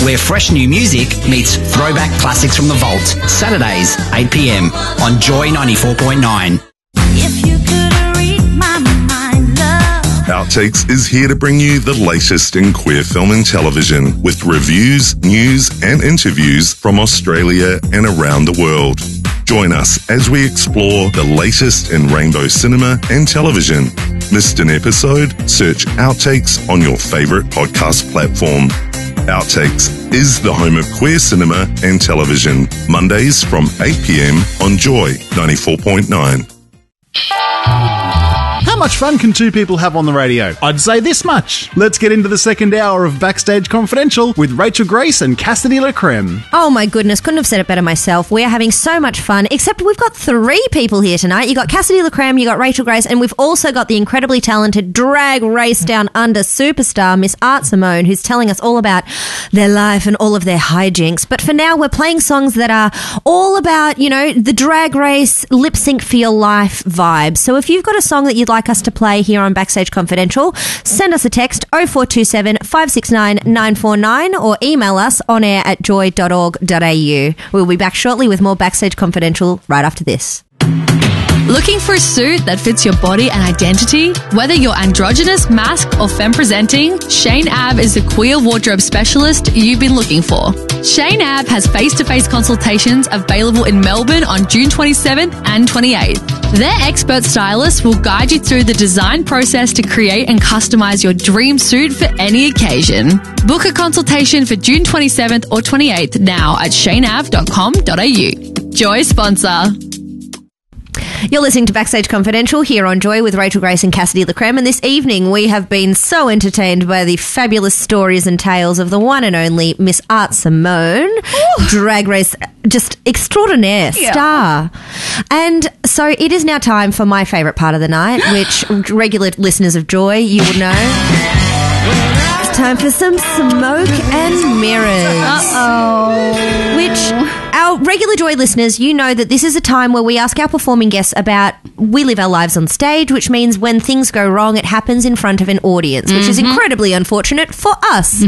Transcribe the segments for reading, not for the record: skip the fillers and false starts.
where fresh new music meets throwback classics from the vault. Saturdays, 8 p.m. on Joy 94.9. If you could read my mind, love. Outtakes is here to bring you the latest in queer film and television with reviews, news and interviews from Australia and around the world. Join us as we explore the latest in rainbow cinema and television. Missed an episode? Search Outtakes on your favourite podcast platform. Outtakes is the home of queer cinema and television. Mondays from 8 p.m. on Joy 94.9. How much fun can two people have on the radio? I'd say this much. Let's get into the second hour of Backstage Confidential with Rachel Grace and Cassidy LaCreme. Oh my goodness, couldn't have said it better myself. We are having so much fun, except we've got three people here tonight. You got Cassidy LaCreme, you got Rachel Grace, and we've also got the incredibly talented drag race down under superstar Miss Art Simone, who's telling us all about their life and all of their hijinks. But for now, we're playing songs that are all about, you know, the drag race lip sync for your life vibes. So if you've got a song that you'd like us to play here on Backstage Confidential, send us a text 0427 569 949 or email us on air at joy.org.au. We'll be back shortly with more Backstage Confidential right after this. Looking for a suit that fits your body and identity? Whether you're androgynous, masked, or femme presenting, Shane Ab is the queer wardrobe specialist you've been looking for. Shane Ab has face-to-face consultations available in Melbourne on June 27th and 28th. Their expert stylists will guide you through the design process to create and customize your dream suit for any occasion. Book a consultation for June 27th or 28th now at shaneav.com.au. Joy sponsor. You're listening to Backstage Confidential here on Joy with Rachel Grace and Cassidy LaCreme, and this evening we have been so entertained by the fabulous stories and tales of the one and only Miss Art Simone, drag race just extraordinaire star. And so it is now time for my favourite part of the night, which regular listeners of Joy, you will know. It's time for some smoke and mirrors. Uh-oh. Which our regular Joy listeners, you know that this is a time where we ask our performing guests about we live our lives on stage, which means when things go wrong, it happens in front of an audience, which is incredibly unfortunate for us.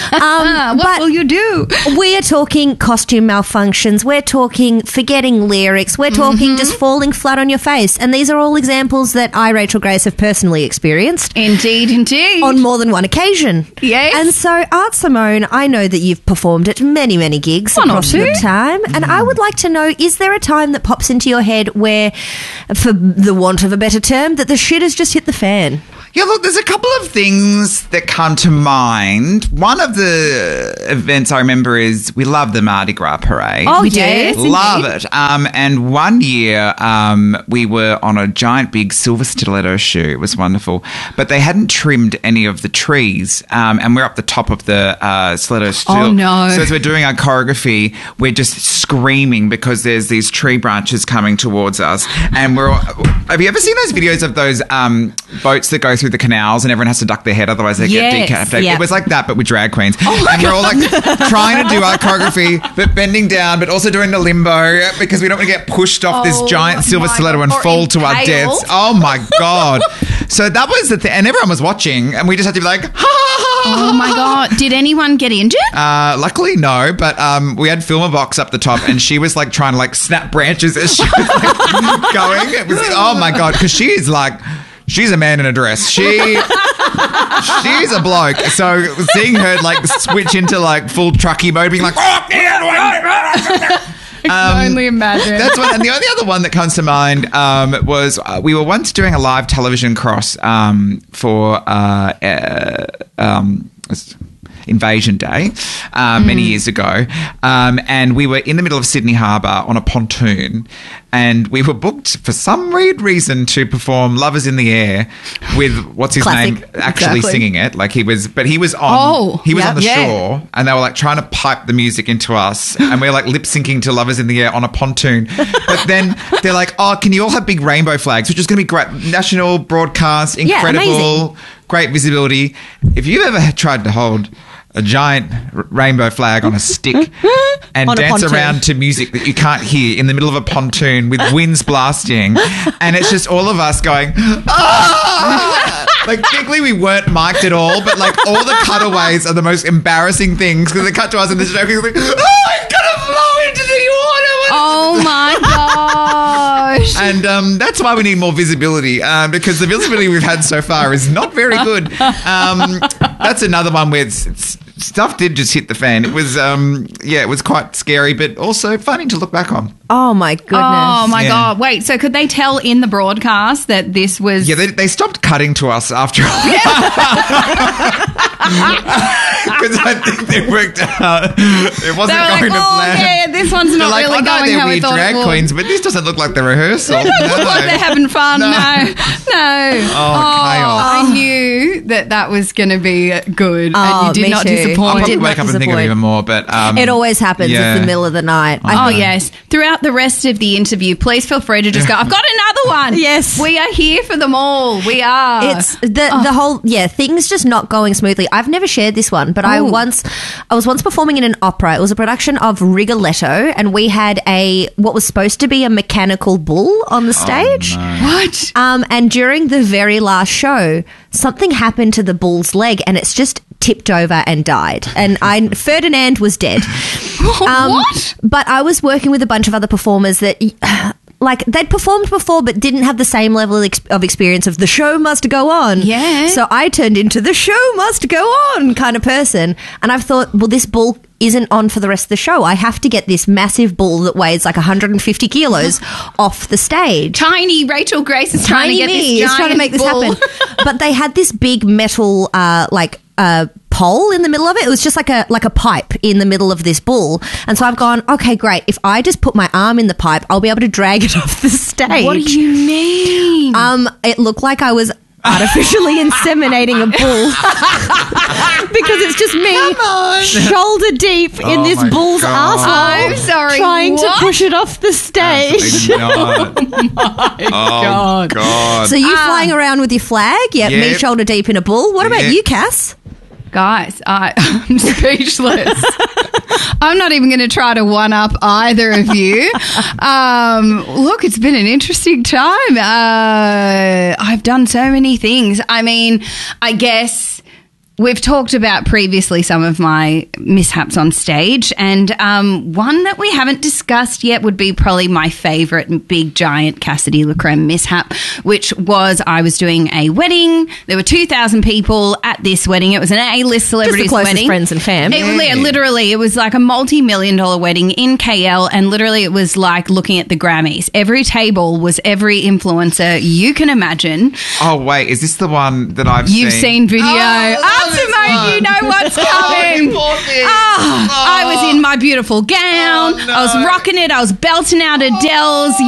What will you do? We are talking costume malfunctions. We're talking forgetting lyrics. We're talking just falling flat on your face. And these are all examples that I, Rachel Grace, have personally experienced. Indeed, indeed. On more than one occasion. Yes. And so, Art Simone, I know that you've performed at many, many gigs across your time. And I would like to know, is there a time that pops into your head where, for the want of a better term, that the shit has just hit the fan? Yeah, look, there's a couple of things that come to mind. One of the events I remember is we love the Mardi Gras parade. Oh, yes. Love it. And one year we were on a giant big silver stiletto shoe. It was wonderful. But they hadn't trimmed any of the trees. And we're up the top of the stiletto still. Oh, no. So as we're doing our choreography, we're just screaming because there's these tree branches coming towards us. And we're all, have you ever seen those videos of those boats that go through the canals and everyone has to duck their head, otherwise they get decapitated? Yep. It was like that, but with drag queens. And we're all like trying to do our choreography, but bending down, but also doing the limbo because we don't want to get pushed off this giant silver stiletto and fall to our deaths. Oh my God. So that was the thing. And everyone was watching and we just had to be like, ha ha ha. Oh my God. Did anyone get injured? Luckily, no, but we had Filmer Box up the top and she was like trying to like snap branches as she was like going. It was, oh my God, because she's like, she's a man in a dress. She's a bloke. So seeing her like switch into like full trucky mode, being like, I can only imagine. That's one. And the only other one that comes to mind was we were once doing a live television cross for Invasion Day many years ago, and we were in the middle of Sydney Harbour on a pontoon, and we were booked for some weird reason to perform Lovers in the Air with what's his name actually singing it. Like he was on the shore, and they were like trying to pipe the music into us, and we were like lip syncing to Lovers in the Air on a pontoon. But then they're like, oh, can you all have big rainbow flags, which is going to be great, national broadcast, incredible, great visibility. If you've ever tried to hold a giant rainbow flag on a stick and dance around to music that you can't hear in the middle of a pontoon with winds blasting, and it's just all of us going, ah! Like, thankfully we weren't mic'd at all, but like all the cutaways are the most embarrassing things because they cut to us and the joke is like, oh, it's gonna flow into the water. Oh my gosh. And that's why we need more visibility because the visibility we've had so far is not very good. That's another one where stuff did just hit the fan. It was, it was quite scary, but also funny to look back on. Oh, my goodness. Oh, my God. Wait, so could they tell in the broadcast that this was... Yeah, they stopped cutting to us after all. Because I think they worked out it wasn't They were going like, to plan. yeah, this one's not They're really going they're how we weird thought drag it would. queens, but this doesn't look like the rehearsal. Look like they're having fun. No. chaos. I knew that was going to be good, Oh, and you me did not too. I'll disappoint. probably did wake not up and think of it disappoint. even more, but It always happens. yeah. It's the middle of the night. Oh, yes. Throughout the rest of the interview, please feel free to just go, I've got another one. Yes. We are here for them all. We are. It's the whole things just not going smoothly. I've never shared this one, but I was once performing in an opera. It was a production of Rigoletto, and we had what was supposed to be a mechanical bull on the stage. What? And during the very last show, something happened to the bull's leg, and it's just tipped over and died. And Ferdinand was dead. What? But I was working with a bunch of other performers that... Like, they'd performed before but didn't have the same level of experience of the show must go on. Yeah. So I turned into the show must go on kind of person. And I've thought, well, this bull isn't on for the rest of the show. I have to get this massive bull that weighs like 150 kilos off the stage. Tiny Rachel Grace is trying to get this is trying to make this bull. happen. But they had this big metal, pole in the middle of it. It was just like a pipe in the middle of this bull. And so I've gone, okay, great. If I just put my arm in the pipe, I'll be able to drag it off the stage. What do you mean? It looked like I was artificially inseminating a bull because it's just me shoulder deep in this my bull's God. arsehole I'm sorry, trying what? to push it off the stage. Absolutely not. Oh, God. So you flying around with your flag? Yeah, me Yep. shoulder deep in a bull. What about Yep. you, Cass? Guys, I'm speechless. I'm not even going to try to one-up either of you. Look, it's been an interesting time. I've done so many things. I mean, I guess we've talked about previously some of my mishaps on stage, and one that we haven't discussed yet would be probably my favourite big giant Cassidy LaCreme mishap, which was I was doing a wedding. There were 2,000 people at this wedding. It was an A-list celebrities Just the closest wedding. friends and fam. Literally, it was like a multi-million-dollar wedding in KL, and literally it was like looking at the Grammys. Every table was every influencer you can imagine. Oh, wait. Is this the one that I've You've seen video. Oh, Simone, you know what's coming. I was in my beautiful gown. I was rocking it. I was belting out Adele's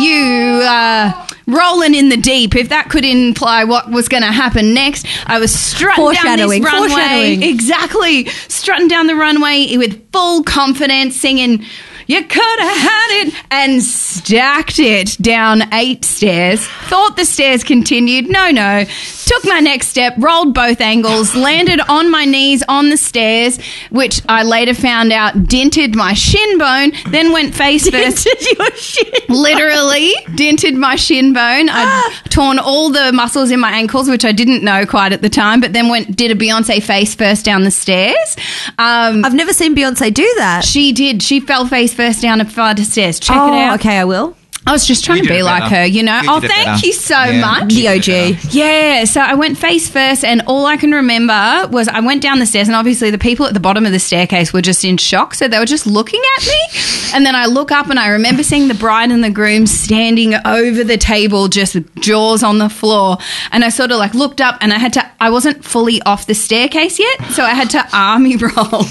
rolling in the deep, if that could imply what was going to happen next. I was strutting down this runway. Foreshadowing. Exactly. Strutting down the runway with full confidence, singing, "You could have had it," and stacked it down 8 stairs. Thought the stairs continued. No. Took my next step, rolled both ankles, landed on my knees on the stairs, which I later found out dented my shin bone, then went face first. Dented your shin? Literally dented my shin bone. I'd torn all the muscles in my ankles, which I didn't know quite at the time, but then did a Beyonce face first down the stairs. I've never seen Beyonce do that. She did. She fell face first down a flight of stairs. Check it Oh, out. okay, I will. I was just trying You to did be it like better. her, you know. You did it Thank better. you so Yeah. much. The OG. Yeah, so I went face first, and all I can remember was I went down the stairs, and obviously the people at the bottom of the staircase were just in shock, so they were just looking at me. And then I look up, and I remember seeing the bride and the groom standing over the table, just jaws on the floor. And I sort of like looked up, and I wasn't fully off the staircase yet, so I had to army roll.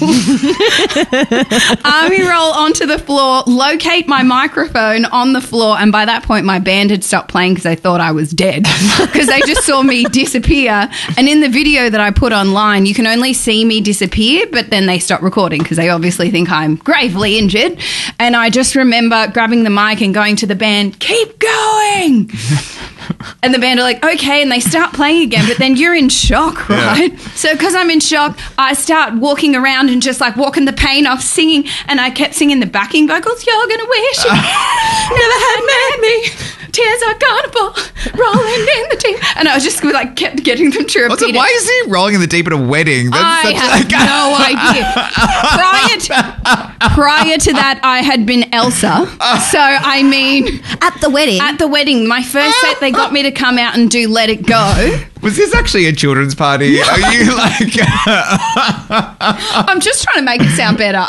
Army roll onto the floor, locate my microphone on the floor, and by that point my band had stopped playing because they thought I was dead because they just saw me disappear. And in the video that I put online, you can only see me disappear, but then they stop recording because they obviously think I'm gravely injured. And I just remember grabbing the mic and going to the band, "Keep going!" And the band are like, "Okay," and they start playing again, but then you're in shock, right? Yeah. So because I'm in shock, I start walking around and just like walking the pain off, singing, and I kept singing the backing vocals. "You're gonna wish you never had met me. tears are gonna fall, rolling in the deep. And I was just like kept getting them to repeat it. Why is he rolling in the deep at a wedding? I have no idea. Prior to that, I had been Elsa. So, I mean... At the wedding? At the wedding. My first set, they got me to come out and do Let It Go. Was this actually a children's party? Are you like... I'm just trying to make it sound better.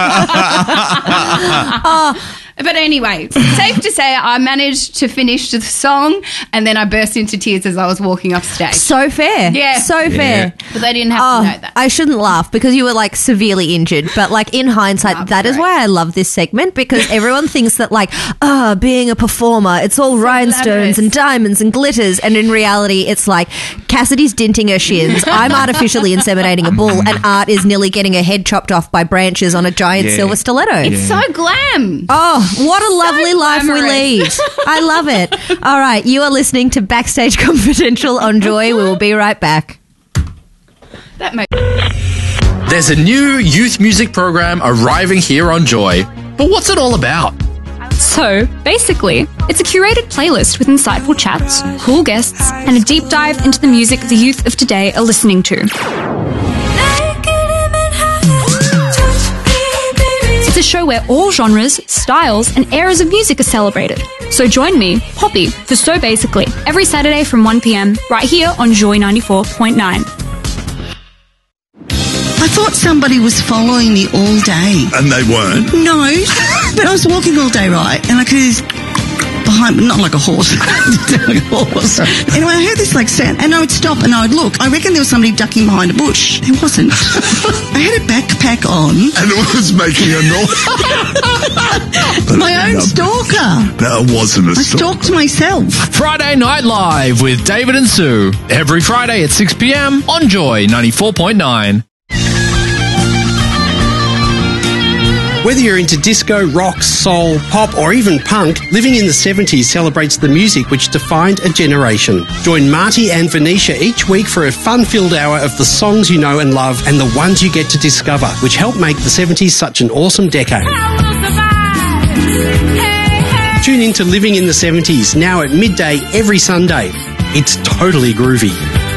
But anyway, safe to say I managed to finish the song and then I burst into tears as I was walking off stage. So fair. Yeah. So fair. But they didn't have to know that. I shouldn't laugh because you were like severely injured. But like in hindsight, that is why I love this segment, because everyone thinks that like, being a performer, it's all rhinestones glamorous. and diamonds and glitters. And in reality, it's like Cassidy's dinting her shins. I'm artificially inseminating a bull, and Art is nearly getting her head chopped off by branches on a giant silver stiletto. It's so glam. Oh, what a lovely life we glamorous. lead. I love it. All right, you are listening to Backstage Confidential on Joy. We will be right back. That makes There's a new youth music program arriving here on Joy. But what's it all about? So, basically, it's a curated playlist with insightful chats, cool guests, and a deep dive into the music the youth of today are listening to. It's a show where all genres, styles, and eras of music are celebrated. So join me, Poppy, for So Basically, every Saturday from 1 p.m, right here on Joy 94.9. I thought somebody was following me all day. And they weren't? No, but I was walking all day, right? And I could behind, not like a horse, like a horse. Anyway, I heard this like sound, and I would stop and I would look. I reckon there was somebody ducking behind a bush. There wasn't. I had a backpack on. And it was making a noise. My own stalker. No, it wasn't a I stalked myself. Friday Night Live with David and Sue. Every Friday at 6 p.m. on Joy 94.9. Whether you're into disco, rock, soul, pop, or even punk, Living in the 70s celebrates the music which defined a generation. Join Marty and Venetia each week for a fun-filled hour of the songs you know and love and the ones you get to discover, which helped make the 70s such an awesome decade. Tune in to Living in the 70s, now at midday every Sunday. It's totally groovy.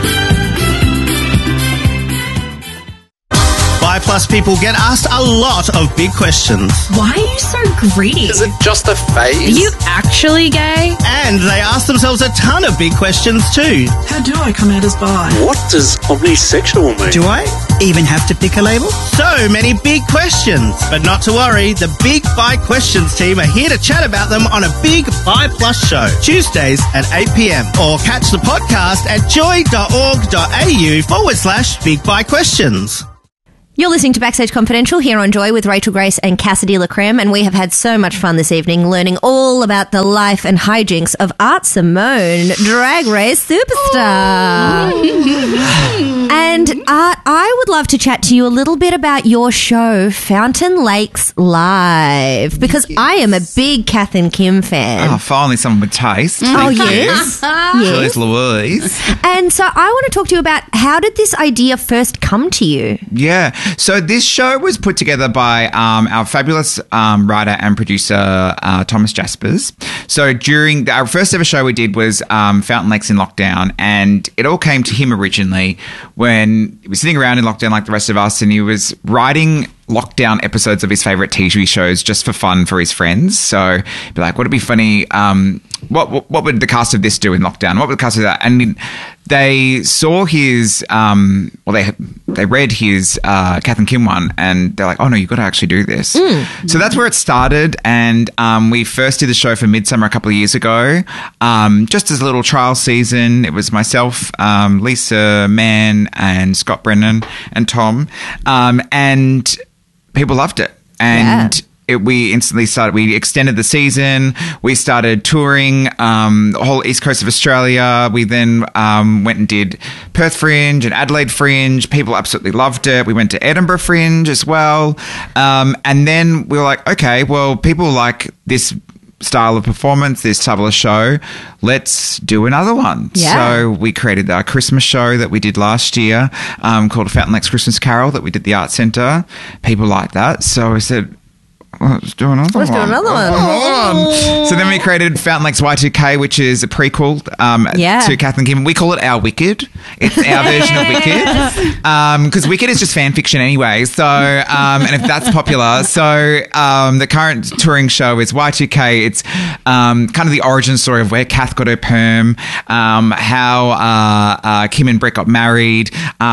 Plus people get asked a lot of big questions. Why are you so greedy? Is it just a phase? Are you actually gay? And they ask themselves a ton of big questions too. How do I come out as bi? What does omnisexual mean? Do I even have to pick a label? So many big questions. But not to worry, the Big Bi Questions team are here to chat about them on a Big Bi Plus show, Tuesdays at 8 p.m. Or catch the podcast at joy.org.au/Big Bi Questions. You're listening to Backstage Confidential here on Joy with Rachel Grace and Cassidy LaCreme, and we have had so much fun this evening learning all about the life and hijinks of Art Simone, Drag Race superstar. And Art, I would love to chat to you a little bit about your show, Fountain Lakes Live, because I am a big Kath and Kim fan. Oh, finally someone with taste. Oh, yes. Yes. Louise. And so I want to talk to you about, how did this idea first come to you? Yeah. So this show was put together by our fabulous writer and producer, Thomas Jaspers. So during our first ever show we did was Fountain Lakes in lockdown, and it all came to him originally when he was sitting around in lockdown like the rest of us, and he was writing lockdown episodes of his favourite TV shows just for fun for his friends. So he'd be like, would it be funny? What would the cast of this do in lockdown? What would the cast of that? And they saw his, they read his Kath and Kim one, and they're like, oh no, you've got to actually do this. So that's where it started, and we first did the show for Midsummer a couple of years ago, just as a little trial season. It was myself, Lisa Mann, and Scott Brennan, and Tom, and people loved it. And we instantly started, we extended the season, we started touring the whole east coast of Australia. We then went and did Perth Fringe and Adelaide Fringe. People absolutely loved it. We went to Edinburgh Fringe as well. And then we were like, okay, well, people like this style of performance, this type of show, let's do another one. So we created our Christmas show that we did last year called Fountain Lakes Christmas Carol that we did at the Art Centre. People liked that. So I said, Let's do another Let's do one. another one. So then we created Fountain Lakes Y2K, which is a prequel to Kath and Kim. We call it Our Wicked. It's our version of Wicked. Because Wicked is just fan fiction anyway. So, and if that's popular. So the current touring show is Y2K. It's kind of the origin story of where Kath got her perm, how Kim and Brett got married,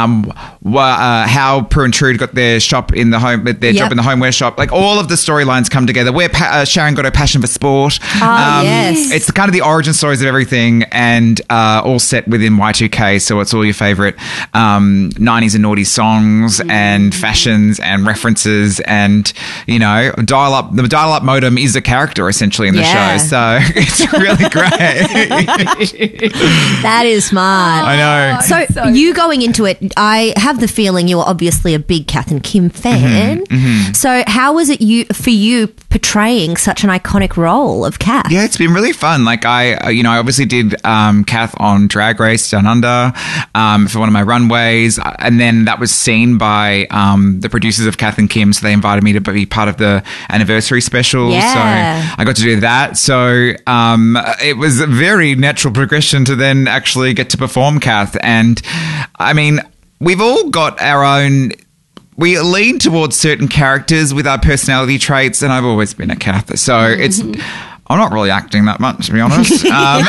how Prue and Trude got their shop in the home, their job in the homeware shop. Like all of the storylines come together. Where Sharon got her passion for sport. Yes. It's kind of the origin stories of everything, and all set within Y2K. So it's all your favorite 90s and naughty songs and fashions and references, and the dial-up modem is a character essentially in the show. So it's really great. That is smart. I know. So you going into it, I have the feeling you're obviously a big Kath and Kim fan. So how was it for you portraying such an iconic role of Kath? Yeah, it's been really fun. Like I obviously did Kath on Drag Race Down Under for one of my runways, and then that was seen by the producers of Kath and Kim, so they invited me to be part of the anniversary special. Yeah. So I got to do that. So it was a very natural progression to then actually get to perform Kath. And I mean, we've all got our own. We lean towards certain characters with our personality traits, and I've always been a Kath. So I'm not really acting that much, to be honest.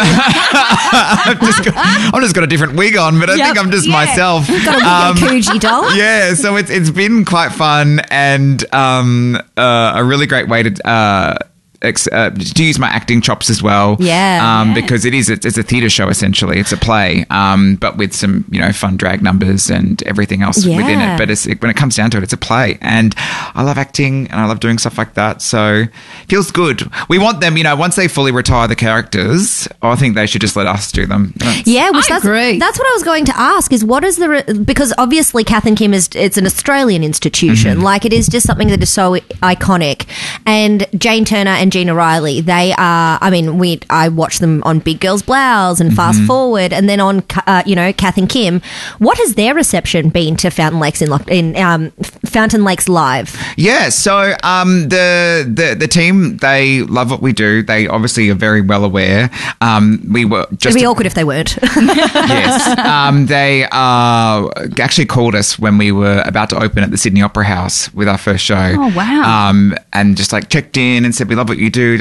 I've just got a different wig on, but I think I'm just myself. Got a Coogee doll. Yeah, so it's been quite fun and a really great way to use my acting chops as well. Because it's a theatre show essentially. It's a play, but with some fun drag numbers and everything else within it. But when it comes down to it, it's a play, and I love acting and I love doing stuff like that. So it feels good. We want them, once they fully retire the characters, I think they should just let us do them. That's great. That's what I was going to ask. Is what is because obviously Kath and Kim it's an Australian institution. Like it is just something that is so iconic, and Jane Turner and Gina Riley, they are, I watch them on Big Girls Blouse and Fast Forward, and then on, Kath and Kim. What has their reception been to Fountain Lakes Fountain Lakes Live? Yeah, so the team, they love what we do. They obviously are very well aware. We were just... It'd be awkward if they weren't. Yes. They actually called us when we were about to open at the Sydney Opera House with our first show. Oh, wow. And just checked in and said, we love what you do,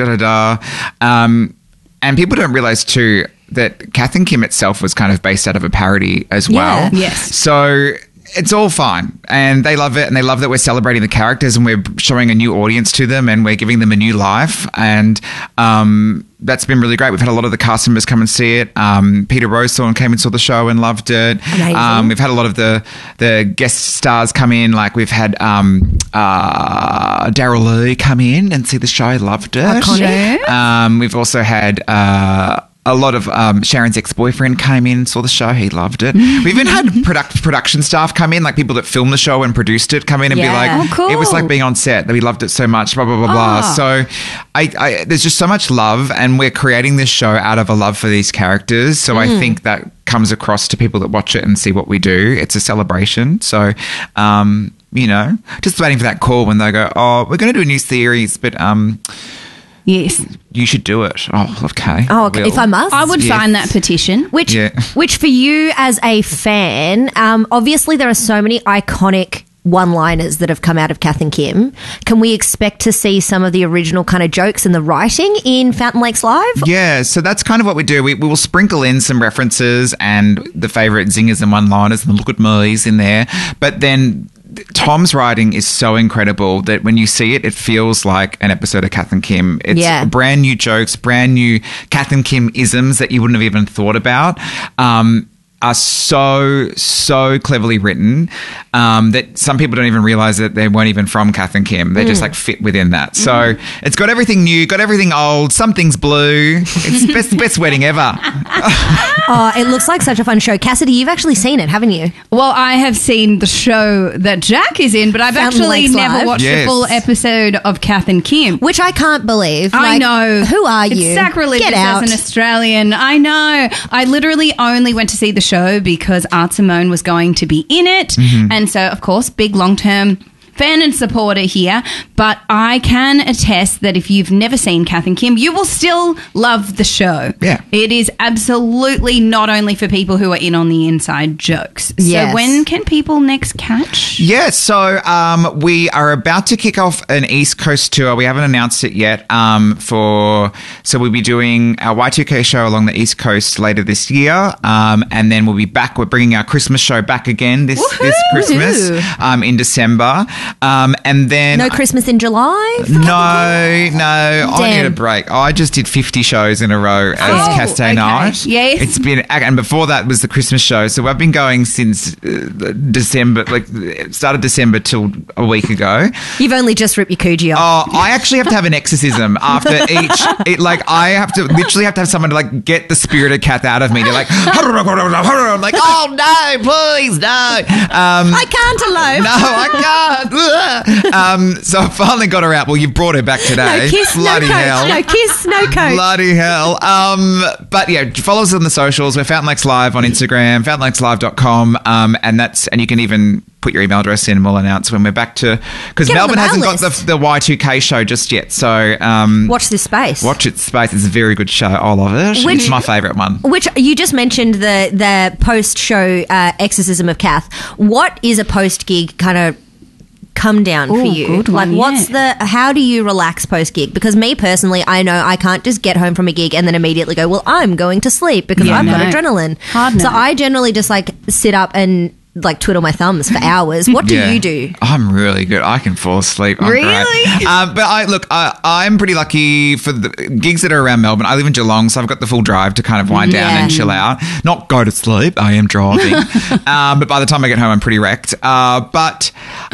and people don't realise too that Kath and Kim itself was kind of based out of a parody as well. Yes. So it's all fine, and they love it, and they love that we're celebrating the characters and we're showing a new audience to them and we're giving them a new life, and that's been really great. We've had a lot of the cast members come and see it. Peter Rosethorn came and saw the show and loved it. Amazing. We've had a lot of the guest stars come in. Like we've had Daryl Lee come in and see the show, loved it. Iconic. We've also had a lot of Sharon's ex-boyfriend came in, saw the show, he loved it. We've even had production staff come in, like people that filmed the show and produced it, come in and be like, cool. It was like being on set, that we loved it so much, blah, blah, blah, blah. So I there's just so much love, and we're creating this show out of a love for these characters. So I think that comes across to people that watch it and see what we do. It's a celebration. So, just waiting for that call when they go, oh, we're going to do a new series, but... Yes. You should do it. Oh, okay. Oh, okay. If I must. I would sign that petition. Which for you as a fan, obviously there are so many iconic one-liners that have come out of Kath and Kim. Can we expect to see some of the original kind of jokes and the writing in Fountain Lakes Live? Yeah, so that's kind of what we do. We will sprinkle in some references and the favourite zingers and one-liners and the look at me's in there. But then... Tom's writing is so incredible that when you see it, it feels like an episode of Kath and Kim. It's brand new jokes, brand new Kath and Kim isms that you wouldn't have even thought about. Are so cleverly written that some people don't even realise that they weren't even from Kath and Kim. They just fit within that. So it's got everything new, got everything old. Something's blue. It's best wedding ever. Oh, it looks like such a fun show. Cassidy, you've actually seen it, haven't you? Well, I have seen the show that Jack is in, but I've Fountain actually Lakes never Live. watched a full episode of Kath and Kim. Which I can't believe. I know. Who are you? It's sacrilegious Get out. as an Australian. I know. I literally only went to see the show because Art Simone was going to be in it. And so, of course, big long-term fan and supporter here, but I can attest that if you've never seen Kath and Kim, you will still love the show. Yeah. It is absolutely not only for people who are in on the inside jokes. Yes. So when can people next catch? Yeah, so we are about to kick off an East Coast tour. We haven't announced it yet. So we'll be doing our Y2K show along the East Coast later this year, and then we'll be back. We're bringing our Christmas show back again this Christmas in December, and then No Christmas in July? No, I need a break. I just did 50 shows in a row as Castay Night. Yes. It's been, and before that was the Christmas show. So I've been going since December, started December till a week ago. You've only just ripped your coochie off. Oh, I actually have to have an exorcism after each. I have to have someone to get the spirit of Kath out of me. They're like, I'm like, oh no, please no. I can't alone. No, I can't. So I finally got her out. Well, you've brought her back today. No kiss, Bloody no coach. hell. No kiss, no coach. Bloody hell. But yeah, follow us on the socials. We're Fountain Lakes Live on Instagram, fountainlakeslive.com, and you can even put your email address in and we'll announce when we're back to, because Melbourne hasn't got the Y2K show just yet. So watch this space. Watch its space. It's a very good show. I love it. It's my favourite one. Which you just mentioned the post-show exorcism of Kath. What is a post-gig kind of come down for you? Good one, how do you relax post-gig? Because me personally, I know I can't just get home from a gig and then immediately go, well, I'm going to sleep because I've got adrenaline. So I generally just sit up and twiddle my thumbs for hours. What do you do? I'm really good. I can fall asleep. I'm Really? great. But I'm pretty lucky for the gigs that are around Melbourne. I live in Geelong, so I've got the full drive to kind of wind down and chill out. Not go to sleep. I am driving. But by the time I get home, I'm pretty wrecked. But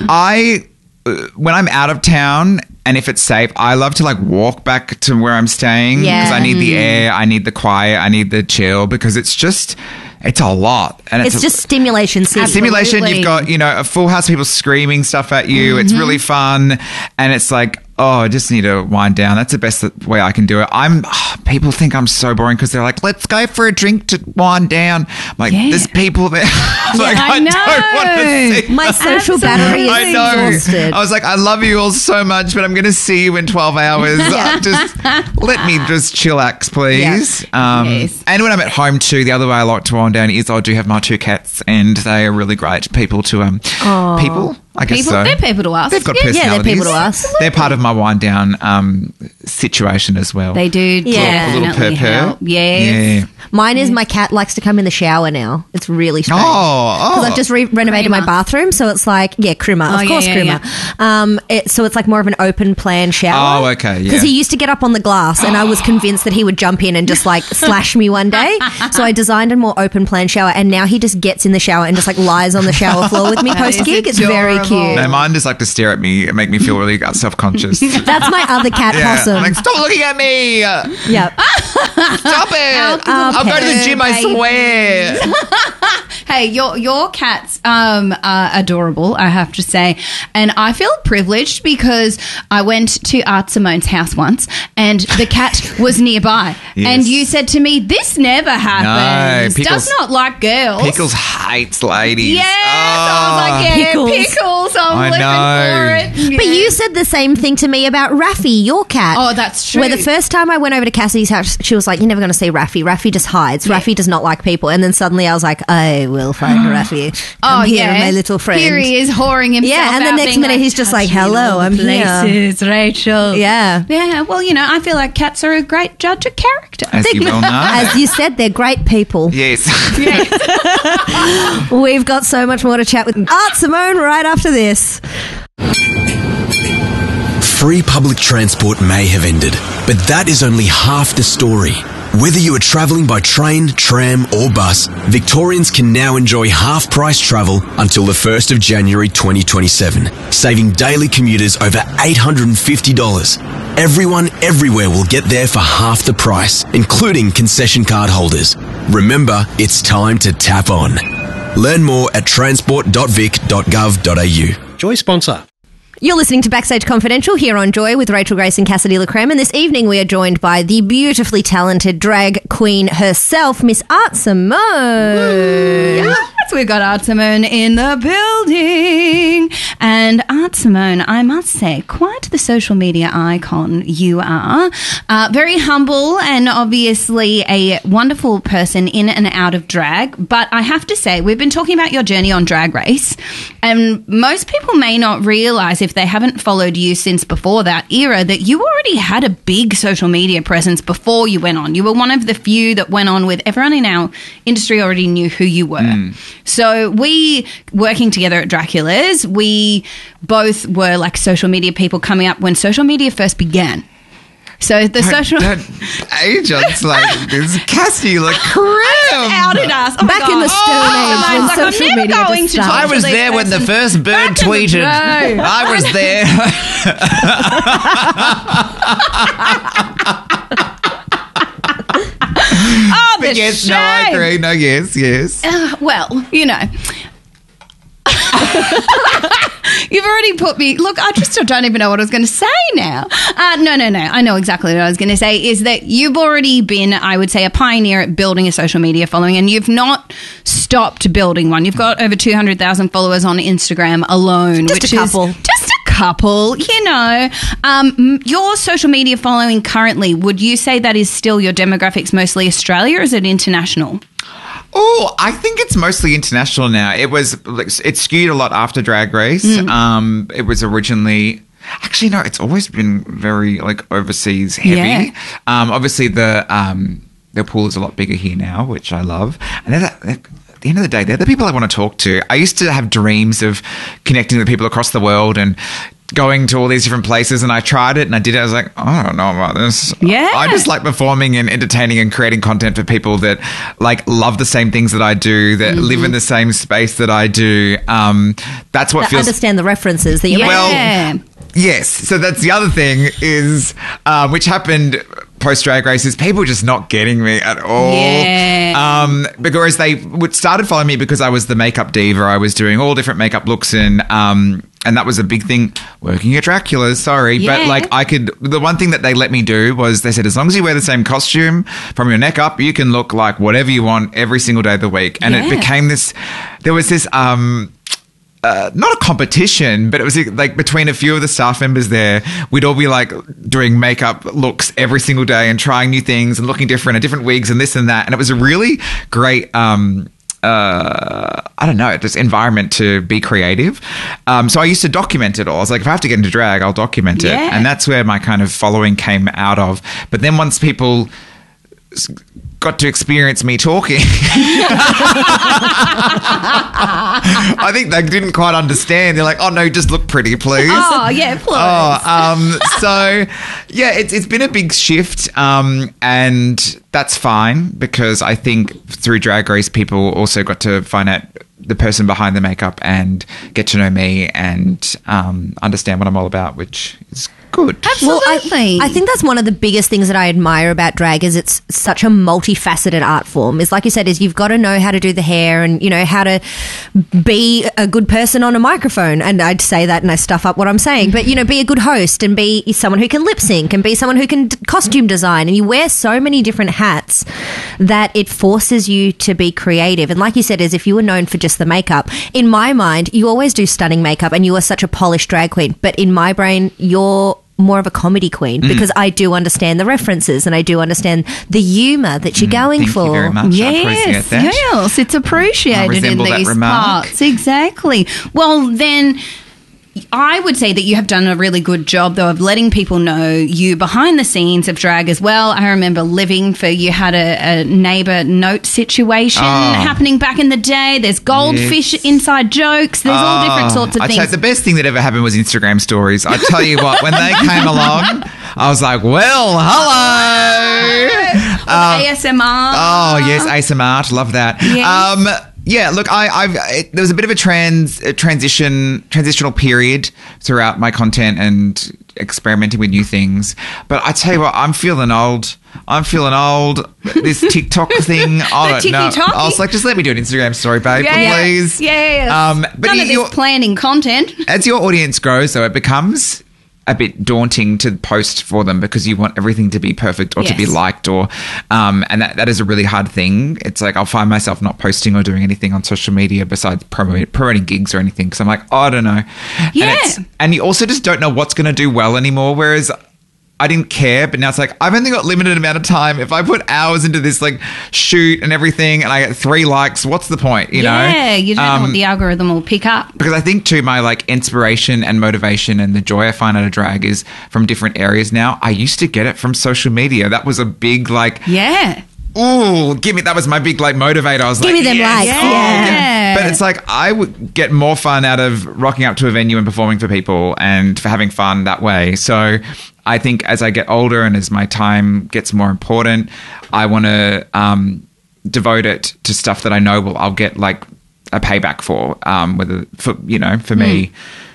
when I'm out of town, and if it's safe, I love to walk back to where I'm staying because I need the air, I need the quiet, I need the chill, because it's a lot. And it's just stimulation. Stimulation, you've got, a full house of people screaming stuff at you. It's really fun. And it's I just need to wind down. That's the best way I can do it. People think I'm so boring because they're like, let's go for a drink to wind down. I'm like, there's people there. I don't want to see. My social battery is exhausted. I was like, I love you all so much, but I'm going to see you in 12 hours. Just let me just chillax, please. And when I'm at home too, the other way I like to wind down is I do have my 2 cats, and they are really great people to people. I guess so. They're people to us. They've got personalities. Yeah, they're people to us. They're part of my wind down situation as well. They do. A little purr. Yes. Yeah. Mine is my cat likes to come in the shower now. It's really strange. Because I've just renovated my bathroom, so it's Krima. Of course, Krima. So it's more of an open plan shower. Oh, okay, yeah. Because he used to get up on the glass, and I was convinced that he would jump in and just slash me one day. So I designed a more open plan shower, and now he just gets in the shower and just lies on the shower floor with me post gig. It's very cute. No, mine just like to stare at me and make me feel really self-conscious. That's my other cat, Possum. I'm like, stop looking at me. Yep. Stop it. I'll go to the gym, I swear. Hey, your cats are adorable, I have to say. And I feel privileged because I went to Art Simone's house once and the cat was nearby. Yes. And you said to me, this never happens. No, Pickles, does not like girls. Pickles hates ladies. Yes. I was like, Pickles. I'm living for it. Yeah. But you said the same thing to me about Raffy, your cat. Oh, that's true. Where the first time I went over to Cassidy's house, she was like, you're never going to see Raffy. Raffy just hides. Raffy does not like people. And then suddenly I was like, I will find Raffy. I'm here, my little friend. Here he is whoring himself out. Yeah, and the next minute he's just like, hello, I'm places, here. Rachel. Yeah. Yeah, well, I feel like cats are a great judge of character. As you well know. As you said, they're great people. Yes. We've got so much more to chat with Art Simone right after this. Free public transport may have ended, but that is only half the story. Whether you are travelling by train, tram or bus, Victorians can now enjoy half-price travel until the 1st of January 2027, saving daily commuters over $850. Everyone, everywhere will get there for half the price, including concession card holders. Remember, it's time to tap on. Learn more at transport.vic.gov.au. Joy sponsor. You're listening to Backstage Confidential here on Joy with Rachel Grace and Cassidy LaCreme, and this evening we are joined by the beautifully talented drag queen herself, Miss Art Simone. We've got Art Simone in the building. And Art Simone, I must say, quite the social media icon you are. Very humble and obviously a wonderful person in and out of drag. But I have to say, we've been talking about your journey on Drag Race. And most people may not realise, if they haven't followed you since before that era, that you already had a big social media presence before you went on. You were one of the few that went on with everyone in our industry already knew who you were. So we, working together at Dracula's, we both were like social media people coming up when social media first began. So the social agents like this, Cassie, like crap, outed us. Oh Back in the Stone Age when social media just started. I was there when the first bird tweeted. I was there. Oh, the yes, shame. no, I agree. No, yes. Well, you know. You've already put me... Look, I just don't even know what I was going to say now. No. I know exactly what I was going to say, is that you've already been, I would say, a pioneer at building a social media following, and you've not stopped building one. You've got over 200,000 followers on Instagram alone. Just a couple. Just a couple, you know. Your social media following currently, would you say that is still your demographics mostly Australia, or is it international? Oh, I think it's mostly international now. It skewed a lot after Drag Race. It was originally... Actually, no, it's always been very, like, overseas heavy. Yeah. Obviously, the pool is a lot bigger here now, which I love. And at the end of the day, they're the people I want to talk to. I used to have dreams of connecting with people across the world and going to all these different places, and I tried it and I did it. I was like, I don't know about this. Yeah. I just like performing and entertaining and creating content for people that like love the same things that I do, that live in the same space that I do. That's what feels... Understand the references that you're making. Well, yes. So that's the other thing is, which happened post Drag Race, is people just not getting me at all. Yeah. Because they started following me because I was the makeup diva. I was doing all different makeup looks and that was a big thing working at Dracula's, sorry. Yeah. But like the one thing that they let me do was they said, as long as you wear the same costume from your neck up, you can look like whatever you want every single day of the week. And it became there was this, not a competition, but it was like between a few of the staff members there, we'd all be like doing makeup looks every single day and trying new things and looking different and different wigs and this and that. And it was a really great, I don't know, just environment to be creative. So I used to document it all. I was like, if I have to get into drag, I'll document it. And that's where my kind of following came out of. But then once people got to experience me talking, I think they didn't quite understand. They're like, oh no, just look pretty, please. Oh yeah, please. So yeah, it's been a big shift, and that's fine, because I think through Drag Race people also got to find out the person behind the makeup and get to know me and understand what I'm all about, which is good. Absolutely. I think that's one of the biggest things that I admire about drag is it's such a multifaceted art form. Is like you said, is you've got to know how to do the hair and, you know, how to be a good person on a microphone. And I'd say that and I stuff up what I'm saying. But, you know, be a good host and be someone who can lip sync and be someone who can costume design. And you wear so many different hats that it forces you to be creative. And like you said, is if you were known for just the makeup, in my mind, you always do stunning makeup and you are such a polished drag queen. But in my brain, you're more of a comedy queen because I do understand the references and I do understand the humour that you're going thank for. you very much. I appreciate that. Yes, it's appreciated in these parts. Exactly. Well, then I would say that you have done a really good job, though, of letting people know you behind the scenes of drag as well. I remember you had a neighbour note situation happening back in the day. There's goldfish inside jokes. There's all different sorts of things. The best thing that ever happened was Instagram stories. I tell you what, when they came along, I was like, well, hello. ASMR. Oh, yes, ASMR. Love that. Yes. Yeah, look, there was a bit of a transitional period throughout my content and experimenting with new things. But I tell you what, I'm feeling old. This TikTok thing, I don't know. I was like, just let me do an Instagram story, babe, please. Yeah. But none of this planning content. As your audience grows, though, it becomes a bit daunting to post for them because you want everything to be perfect or to be Yes. liked or and that is a really hard thing. It's like I'll find myself not posting or doing anything on social media besides promoting gigs or anything because I'm like, oh, I don't know. Yeah. And you also just don't know what's going to do well anymore, whereas I didn't care, but now it's like I've only got limited amount of time. If I put hours into this like shoot and everything and I get 3 likes, what's the point, you know? Yeah, you don't know what the algorithm will pick up. Because I think too, my like inspiration and motivation and the joy I find out of drag is from different areas now. I used to get it from social media. That was a big like, Yeah. ooh, that was my big like motivator. I was Give like, me them yes. likes. Yeah. But it's like I would get more fun out of rocking up to a venue and performing for people and for having fun that way. So I think as I get older and as my time gets more important, I want to devote it to stuff that I know I'll get like a payback for. Whether for me,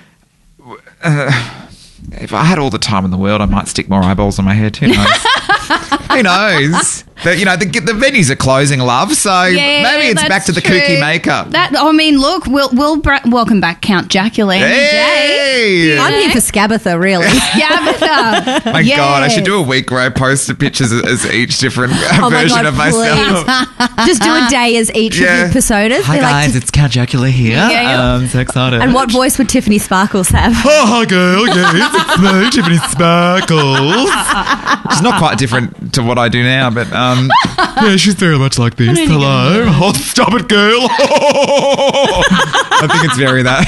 if I had all the time in the world, I might stick more eyeballs on my head. Who knows? Who knows? But, the venues are closing, love. So maybe it's back to the kooky makeup. Look, we'll welcome back Count Jacqueline. Hey! I'm here for Scabatha, really. Scabatha. My God, I should do a week where I post the pictures as each different version of myself. Just do a day as each of your personas. Hi Be like, guys, it's Count Jacqueline here. Yeah. I'm so excited. and what voice would Tiffany Sparkles have? Oh, hi girl, yes, it's me, Tiffany Sparkles. She's not quite different to what I do now, but yeah, she's very much like this. Hello. Oh, stop it, girl. I think it's very that.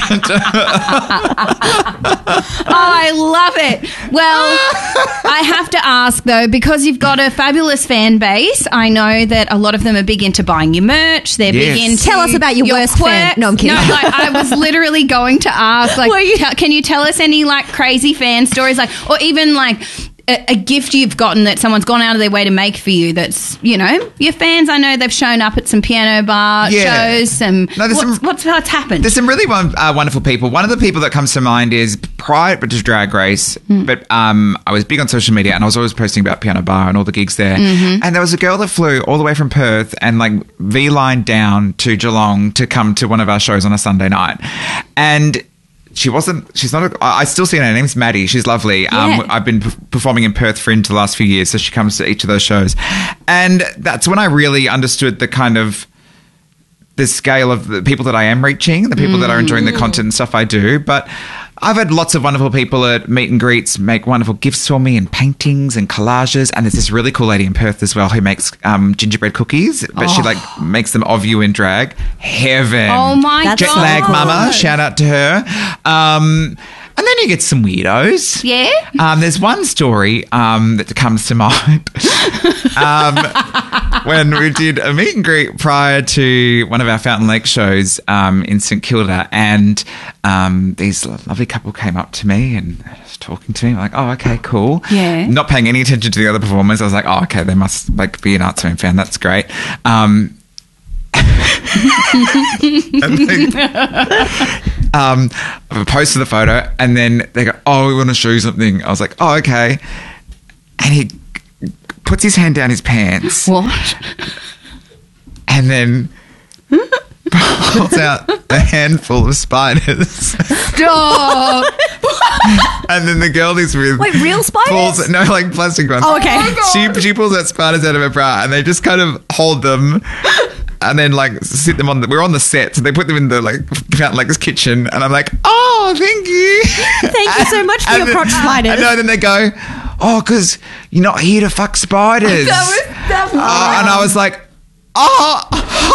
I love it. Well, I have to ask though, because you've got a fabulous fan base. I know that a lot of them are big into buying your merch. They're big into Tell us about your worst fan. quirks. No, I'm kidding. No, I was literally going to ask, can you tell us any like crazy fan stories, or even like a gift you've gotten that someone's gone out of their way to make for you that's, your fans, I know they've shown up at some piano bar shows. What's happened? There's some really wonderful people. One of the people that comes to mind is prior to Drag Race, but I was big on social media and I was always posting about piano bar and all the gigs there. Mm-hmm. And there was a girl that flew all the way from Perth and like V-lined down to Geelong to come to one of our shows on a Sunday night. And I still see her name's Maddie. She's lovely. Yeah. I've been performing in Perth Fringe the last few years, so she comes to each of those shows. And that's when I really understood the scale of the people that I am reaching, the people that are enjoying the content and stuff I do. But I've had lots of wonderful people at meet and greets make wonderful gifts for me and paintings and collages. And there's this really cool lady in Perth as well who makes gingerbread cookies, but she makes them of you in drag. Heaven. Oh my God. Jet lag mama. Shout out to her. And then you get some weirdos. Yeah. There's one story that comes to mind. When we did a meet and greet prior to one of our Fountain Lake shows in St Kilda, and these lovely couple came up to me and was talking to me. I'm like, oh, okay, cool. Yeah. Not paying any attention to the other performers. I was like, oh, okay, they must be an Arts Film fan. That's great. And I posted the photo and then they go, oh, we want to show you something. I was like, oh, okay. And he puts his hand down his pants. What? And then pulls out a handful of spiders. Stop. And then the girl is with... Wait, real spiders? No, like plastic ones. Oh, okay. She pulls out spiders out of her bra and they just kind of hold them and then like sit them we're on the set, so they put them in the this kitchen, and I'm like, oh, thank you. Thank you so much for your crotch spiders. And then they go, oh, because you're not here to fuck spiders. That was and I was like, oh,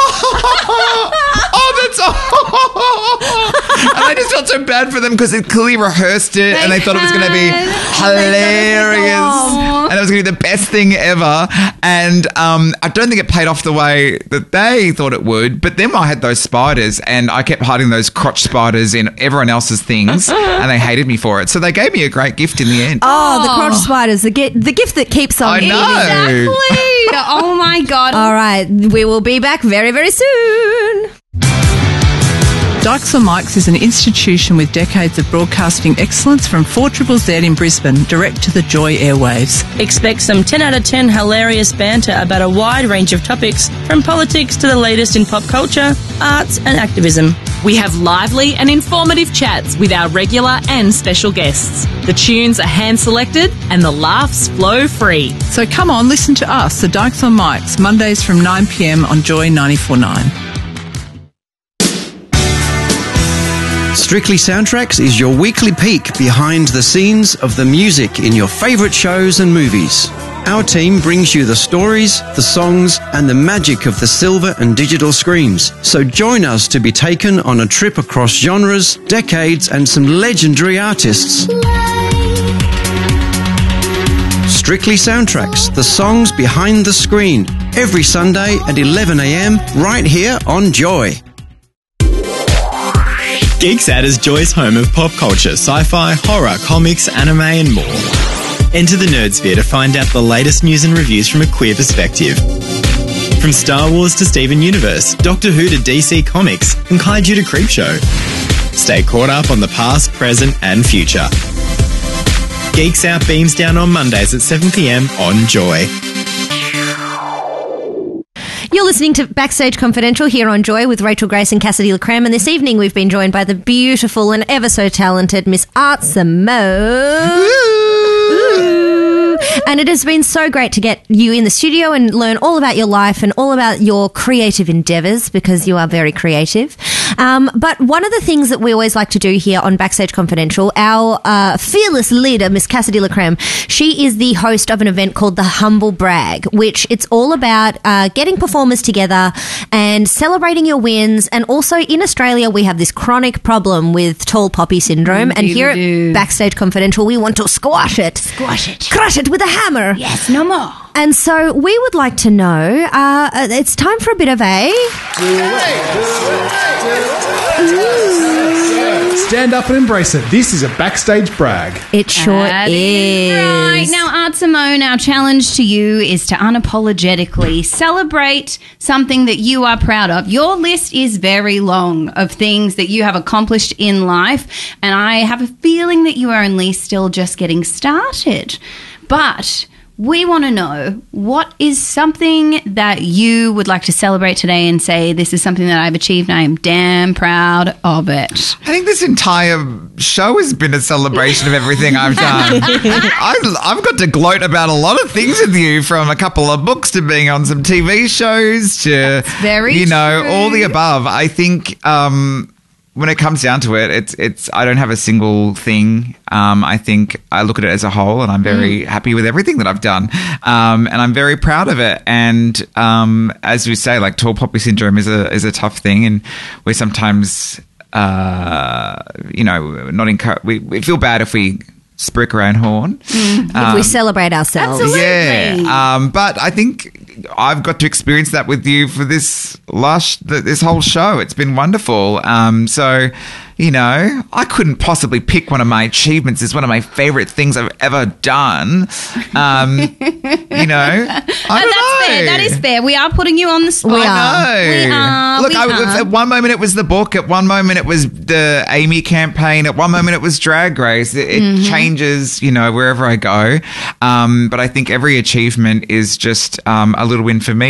that's and I just felt so bad for them because they clearly rehearsed it and they thought it was going to be hilarious and it was going to be the best thing ever. And I don't think it paid off the way that they thought it would. But then I had those spiders and I kept hiding those crotch spiders in everyone else's things and they hated me for it. So they gave me a great gift in the end. Oh, the crotch spiders, the gift that keeps on I giving. know. Exactly. Oh my God. All right, we will be back very, very soon. Dykes on Mics is an institution with decades of broadcasting excellence from 4ZZZ in Brisbane, direct to the Joy airwaves. Expect some 10 out of 10 hilarious banter about a wide range of topics, from politics to the latest in pop culture, arts and activism. We have lively and informative chats with our regular and special guests. The tunes are hand-selected and the laughs flow free. So come on, listen to us, the Dykes on Mics, Mondays from 9 p.m. on Joy 94.9. Strictly Soundtracks is your weekly peek behind the scenes of the music in your favourite shows and movies. Our team brings you the stories, the songs, and the magic of the silver and digital screens. So join us to be taken on a trip across genres, decades, and some legendary artists. Strictly Soundtracks, the songs behind the screen, every Sunday at 11 a.m. right here on Joy. Geeksat is Joy's home of pop culture, sci-fi, horror, comics, anime and more. Enter the Nerdsphere to find out the latest news and reviews from a queer perspective. From Star Wars to Steven Universe, Doctor Who to DC Comics, and Kaiju to Creepshow. Stay caught up on the past, present and future. Geeks Out beams down on Mondays at 7 p.m. on Joy. You're listening to Backstage Confidential here on Joy with Rachel Grace and Cassidy LaCreme, and this evening we've been joined by the beautiful and ever so talented Miss Art Simone. And it has been so great to get you in the studio and learn all about your life and all about your creative endeavours, because you are very creative. But one of the things that we always like to do here on Backstage Confidential, our fearless leader, Miss Cassidy LaCreme, she is the host of an event called the Humble Brag, which it's all about getting performers together and celebrating your wins. And also in Australia, we have this chronic problem with tall poppy syndrome. And here at Backstage Confidential, we want to squash it. Squash it. Crush it with a hammer. Yes, no more. And so we would like to know, it's time for a bit of a... Stand up and embrace it. This is a Backstage Brag. It sure is. Right. Now, Art Simone, our challenge to you is to unapologetically celebrate something that you are proud of. Your list is very long of things that you have accomplished in life, and I have a feeling that you are only still just getting started. But we want to know, what is something that you would like to celebrate today and say, this is something that I've achieved and I am damn proud of it? I think this entire show has been a celebration of everything I've done. I've got to gloat about a lot of things with you, from a couple of books to being on some TV shows to, all the above. I think when it comes down to it, it's I don't have a single thing. I think I look at it as a whole, and I'm very happy with everything that I've done, and I'm very proud of it. And as we say, like, tall poppy syndrome is a tough thing, and we sometimes, not encourage. We feel bad if we sprick our own horn. If we celebrate ourselves. Absolutely. Yeah. But I think I've got to experience that with you for this whole show. It's been wonderful. So, I couldn't possibly pick one of my achievements as one of my favorite things I've ever done. I don't know. Fair. That is fair. We are putting you on the spot. We are. Look, at one moment it was the book. At one moment it was the Amy campaign. At one moment it was Drag Race. It changes, wherever I go. But I think every achievement is just a little win for me.